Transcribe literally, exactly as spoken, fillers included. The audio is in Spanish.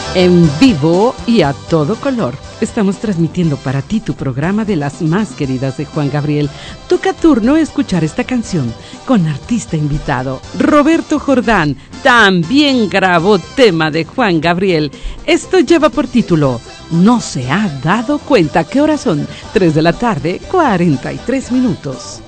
En vivo y a todo color. Estamos transmitiendo para ti tu programa de las más queridas de Juan Gabriel. Toca turno escuchar esta canción con artista invitado. Roberto Jordán también grabó tema de Juan Gabriel. Esto lleva por título No se ha dado cuenta. ¿Qué horas son? tres de la tarde, cuarenta y tres minutos.